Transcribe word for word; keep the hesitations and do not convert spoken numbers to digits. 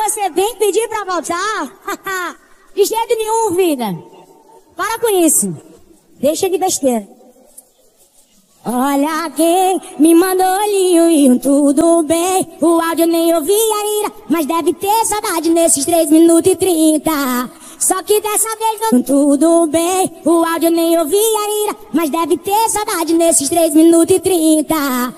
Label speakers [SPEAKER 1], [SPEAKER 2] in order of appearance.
[SPEAKER 1] você vem pedir pra voltar? De jeito nenhum, vida. Para com isso. Deixa de besteira. Olha quem me mandou olhinho e um tudo bem. O áudio nem ouvi ainda, mas deve ter saudade nesses três minutos e trinta. Só que dessa vez não tudo bem. O áudio nem ouvi ainda, mas deve ter saudade nesses três minutos e trinta.